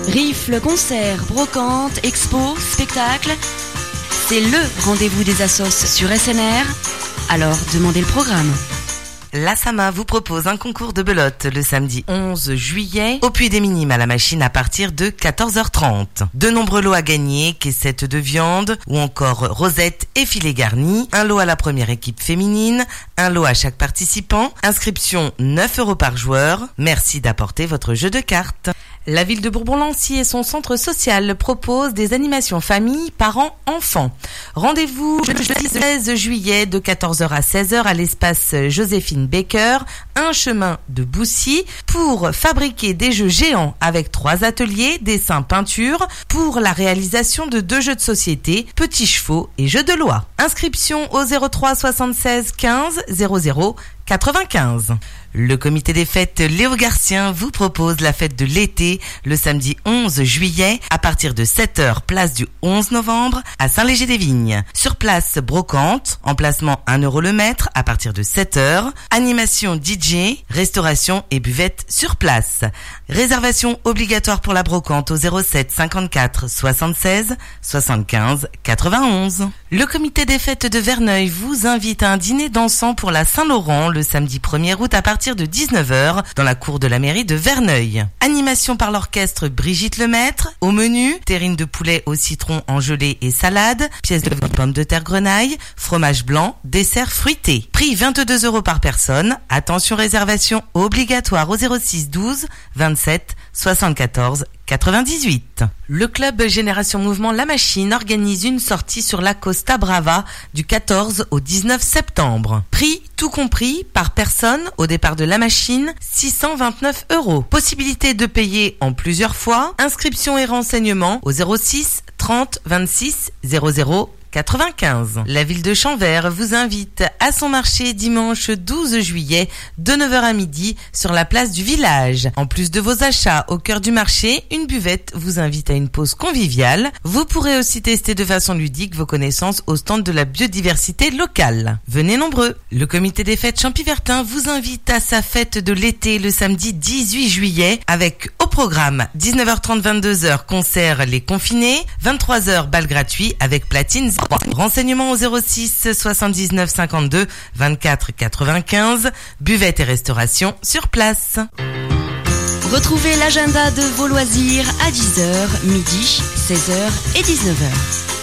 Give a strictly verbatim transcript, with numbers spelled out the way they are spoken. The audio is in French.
Rifle, concerts, brocantes, expos, spectacles. C'est le rendez-vous des assos sur S N R. Alors, demandez le programme. La Sama vous propose un concours de belote le samedi onze juillet au Puy des Minimes à la Machine à partir de quatorze heures trente. De nombreux lots à gagner, caissettes de viande ou encore rosettes et filets garnis, un lot à la première équipe féminine, un lot à chaque participant, inscription neuf euros par joueur. Merci d'apporter votre jeu de cartes. La ville de Bourbon-Lancy et son centre social proposent des animations famille, parents, enfants. Rendez-vous le jeudi seize juillet de quatorze heures à seize heures à l'espace Joséphine Baker, un chemin de Boussy, pour fabriquer des jeux géants avec trois ateliers, dessin, peinture, pour la réalisation de deux jeux de société, petits chevaux et jeux de loi. Inscription au zéro trois soixante-seize quinze zéro zéro quatre-vingt-quinze. Le comité des fêtes Léo Garcien vous propose la fête de l'été le samedi onze juillet à partir de sept heures, place du onze novembre à Saint-Léger-des-Vignes. Sur place, brocante, emplacement un euro le mètre à partir de sept heures, animation D J, restauration et buvette sur place. Réservation obligatoire pour la brocante au zéro sept cinquante-quatre soixante-seize soixante-quinze quatre-vingt-onze. Le comité des fêtes de Verneuil vous invite à un dîner dansant pour la Saint-Laurent le samedi premier août à partir de dix-neuf heures dans la cour de la mairie de Verneuil. Animation par l'orchestre Brigitte Lemaître. Au menu, terrine de poulet au citron en gelée et salade, pièces de pommes de terre grenaille, fromage blanc, dessert fruité. Prix vingt-deux euros par personne. Attention, réservation obligatoire au zéro six douze vingt-sept soixante-quatorze quatre-vingt-dix-huit. Le club Génération Mouvement La Machine organise une sortie sur la Costa Brava du quatorze au dix-neuf septembre. Prix tout compris par personne au départ de La Machine, six cent vingt-neuf euros. Possibilité de payer en plusieurs fois. Inscription et renseignements au zéro six trente vingt-six zéro zéro quatre-vingt-quinze. La ville de Champvert vous invite à son marché dimanche douze juillet de neuf heures à midi sur la place du village. En plus de vos achats au cœur du marché, une buvette vous invite à une pause conviviale. Vous pourrez aussi tester de façon ludique vos connaissances au stand de la biodiversité locale. Venez nombreux. Le comité des fêtes Champivertin vous invite à sa fête de l'été le samedi dix-huit juillet avec au programme dix-neuf heures trente vingt-deux heures concert Les Confinés, vingt-trois heures bal gratuit avec platine. Renseignements au zéro six soixante-dix-neuf cinquante-deux vingt-quatre quatre-vingt-quinze. Buvette et restauration sur place. Retrouvez l'agenda de vos loisirs à dix heures, midi, seize heures et dix-neuf heures.